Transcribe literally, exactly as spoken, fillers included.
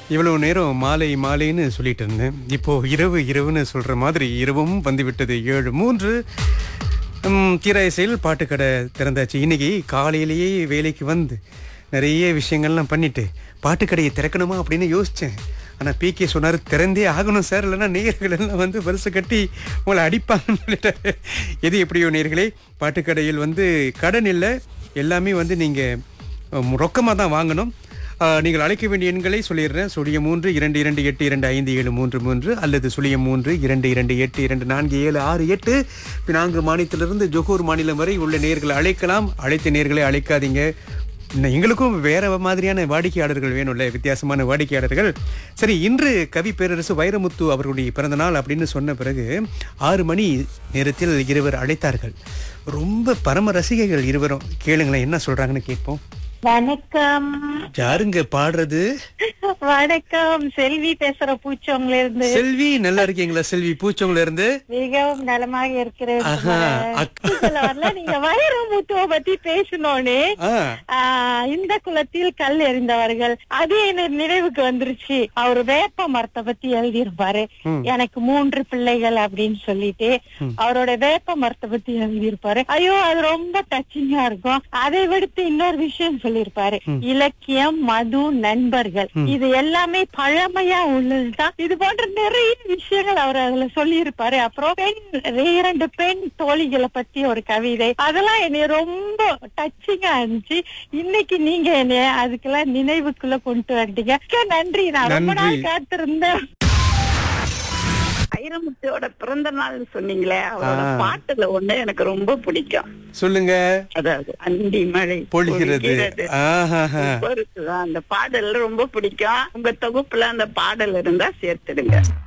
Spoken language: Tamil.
இவ்வளவு நேரம் மாலை மாலைன்னு சொல்லிட்டு இருந்தேன். இப்போ இரவு இரவுன்னு சொல்ற மாதிரி இரவும் வந்துவிட்டது. ஏழு மூன்று தீராயசையில் பாட்டுக்கடை திறந்தாச்சு. இன்னைக்கு காலையிலேயே வேலைக்கு வந்து நிறைய விஷயங்கள்லாம் பண்ணிட்டு பாட்டுக்கடையை திறக்கணுமா அப்படின்னு யோசிச்சேன். ஆனால் பி கே சொன்னார் திறந்தே ஆகணும் சார், இல்லைன்னா நேயர்கள் எல்லாம் வந்து வரிசை கட்டி உங்களை அடிப்பாங்கன்னு சொல்லிட்டாரு. எது எப்படியோ நேயர்களே, பாட்டுக்கடையில் வந்து கடன் இல்லை, எல்லாமே வந்து நீங்கள் ரொக்கமாக தான் வாங்கணும். நீங்கள் அழைக்க வேண்டிய எண்களை சொல்லிடுறேன். சுழியம் மூன்று இரண்டு இரண்டு எட்டு இரண்டு ஐந்து ஏழு மூன்று மூன்று அல்லது சுழியம் மூன்று இரண்டு இரண்டு எட்டு இரண்டு நான்கு ஏழு ஆறு எட்டு. பினாங்கு மாநிலத்திலிருந்து ஜொகூர் மாநிலம் வரை உள்ள நேயர்களை அழைக்கலாம். அழைத்த நேயர்களை அழைக்காதீங்க. எங்களுக்கும் வேற மாதிரியான வாடிக்கையாளர்கள் வேணும்ல, வித்தியாசமான வாடிக்கையாளர்கள். சரி, இன்று கவி பேரரசு வைரமுத்து அவர்களுடைய பிறந்த நாள் அப்படின்னு சொன்ன பிறகு ஆறு மணி நேரத்தில் இருவர் அழைத்தார்கள். ரொம்ப பரம ரசிகைகள் இருவரும். கேளுங்களேன் என்ன சொல்றாங்கன்னு கேட்போம். வணக்கம். யாருங்க பாடுறது? வணக்கம், செல்வி பேசுற பூச்சோங்கல இருந்து. செல்வி, நல்லா இருக்கீங்களா செல்வி? பூச்சோங்கல இருந்து மிகவும் நலமாக இருக்கிறேன். நீங்க வைரமுத்துவ பத்தி பேசணும்னு இந்த குலத்தில் கல் எறிந்தவர்கள் அது என்ன நினைவுக்கு வந்துருச்சு. அவரு வேப்ப மரத்தை பத்தி எழுதியிருப்பாரு. எனக்கு மூன்று பிள்ளைகள் அப்படின்னு சொல்லிட்டு அவரோட வேப்ப மரத்தை பத்தி எழுதியிருப்பாரு. ஐயோ, அது ரொம்ப டச்சிங்கா இருக்கும். அதை விடுத்து இன்னொரு விஷயம் சொல்லியிருப்பாரு, இலக்கியம், மது, நண்பர்கள், இது எல்லாமே பழமையா உள்ளதுதான். இது போன்ற நிறைய விஷயங்கள் அவர் அதுல சொல்லி இருப்பாரு. அப்புறம் பெண், இரண்டு பெண் தோழிகளை பத்தி ஒரு கவிதை, அதெல்லாம் என்னைய ரொம்ப டச்சிங்கா இருந்துச்சு. இன்னைக்கு நீங்க என்ன அதுக்கெல்லாம் நினைவுக்குள்ள கொண்டு வந்துட்டீங்க. நன்றி. நான் ரொம்ப நாள் காத்திருந்தேன். வைரமுத்துவோட பிறந்த நாள் சொன்னீங்களே, அவரோட பாட்டுல ஒண்ணு எனக்கு ரொம்ப பிடிக்கும். சொல்லுங்க. அதாவது அந்தி மழை பொழிகிறது. அந்த பாடல் ரொம்ப பிடிக்கும். உங்க தொகுப்புல அந்த பாடல் இருந்தா சேர்த்துடுங்க.